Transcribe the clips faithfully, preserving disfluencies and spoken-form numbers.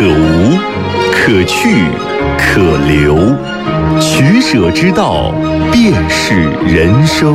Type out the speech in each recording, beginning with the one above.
可无，可去，可留，取舍之道，便是人生。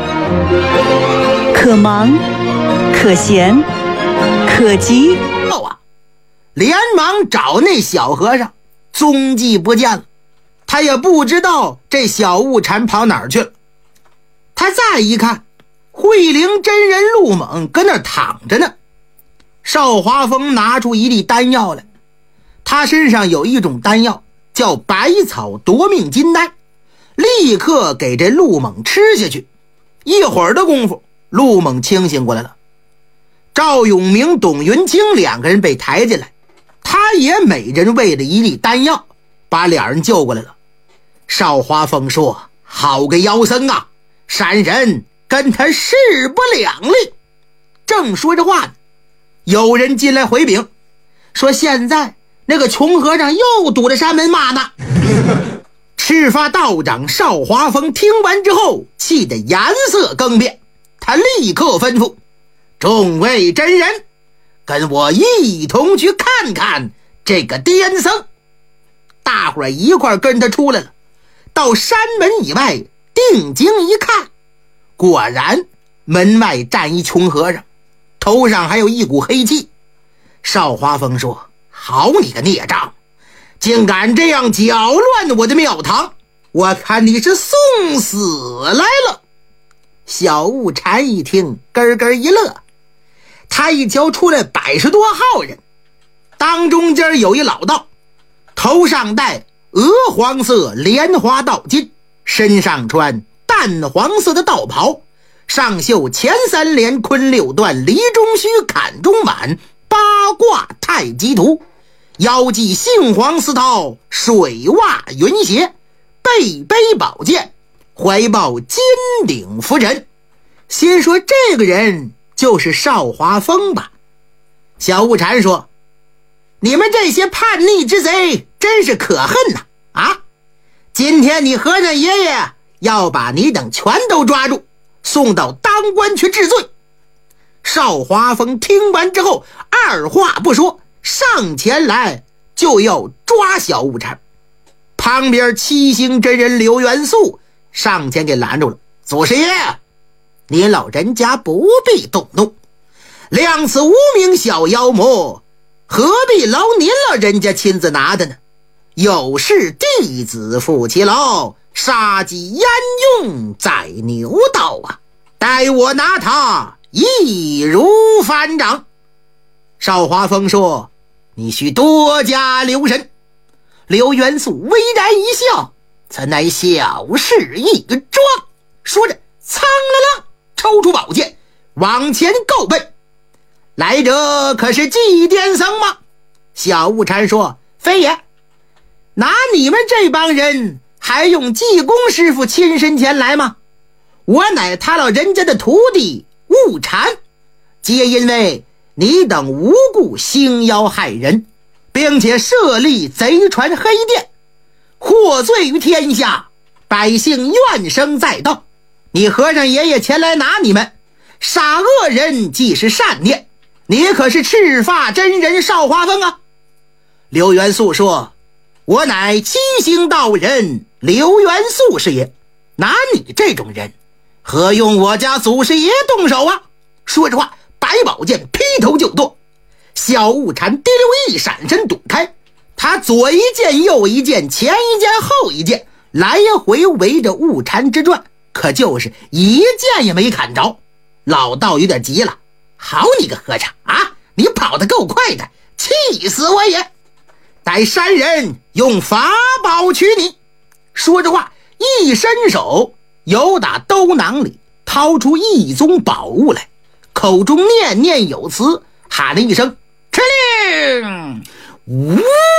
可忙，可闲，可急。 啊，连忙找那小和尚，踪迹不见了。他也不知道这小悟禅跑哪儿去了。他再一看，慧灵真人陆猛跟那儿躺着呢。邵华峰拿出一粒丹药来，他身上有一种丹药叫百草夺命金丹，立刻给这陆猛吃下去。一会儿的功夫，陆猛清醒过来了。赵永明、董云清两个人被抬进来，他也每人喂了一粒丹药，把两人救过来了。邵华峰说：好个妖僧啊，山人跟他势不两立。正说着话呢，有人进来回禀说，现在那个穷和尚又堵着山门骂呢。赤发道长邵华峰听完之后，气得颜色更变，他立刻吩咐众位真人，跟我一同去看看这个癫僧。大伙儿一块跟他出来了，到山门以外定睛一看，果然门外站一穷和尚，头上还有一股黑气。邵华峰说：好你个孽障，竟敢这样搅乱我的庙堂，我看你是送死来了。小悟禅一听咯咯一乐，他一瞧出来百十多号人，当中间有一老道，头上戴鹅黄色莲花道巾，身上穿淡黄色的道袍，上绣前三连坤六段离中虚坎中满八卦太极图，腰系杏黄丝绦水袜云鞋，背背宝剑，怀抱金顶拂尘。先说这个人就是邵华峰吧。小悟禅说：你们这些叛逆之贼真是可恨呐！啊，今天你和尚爷爷要把你等全都抓住，送到当官去治罪。邵华峰听完之后，二话不说，上前来就要抓小悟禅。旁边七星真人刘元素上前给拦住了：祖师爷，您老人家不必动怒，量此无名小妖魔，何必劳您老人家亲自拿的呢？有事弟子负其劳，杀鸡焉用宰牛刀啊！待我拿他易如反掌。邵华峰说：你须多加留神。刘元素微然一笑：此乃小事一桩。说着苍了了抽出宝剑往前够奔。来者可是祭奠僧吗？小悟禅说：非也。拿你们这帮人还用济公师傅亲身前来吗？我乃他老人家的徒弟悟禅，皆因为你等无故兴妖害人，并且设立贼船黑店，获罪于天下，百姓怨声载道。你和尚爷爷前来拿你们，杀恶人既是善念，你可是赤发真人邵华峰啊。刘元素说：我乃七星道人刘元素是也，拿你这种人何用我家祖师爷动手啊？说着话，白宝剑劈头就剁。小悟禅滴溜一闪身躲开，他左一剑右一剑，前一剑后一剑，来回围着悟禅之转，可就是一剑也没砍着。老道有点急了：好你个和尚啊，你跑得够快的，气死我也！待山人用法宝取你。说着话，一伸手由打兜囊里掏出一宗宝物来，口中念念有词，喊了一声敕令，呜，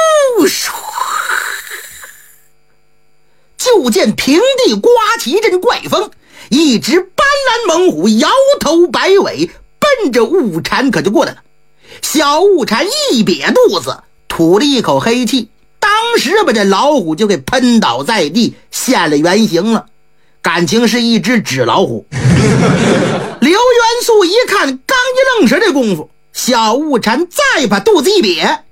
就见平地刮起一阵怪风，一只斑斓猛虎摇头摆尾奔着悟禅可就过来了。小悟禅一瘪肚子，吐了一口黑气，当时把这老虎就给喷倒在地，现了原形了，感情是一只纸老虎。刘元素一看，刚一愣神的功夫，小悟禅再把肚子一瘪，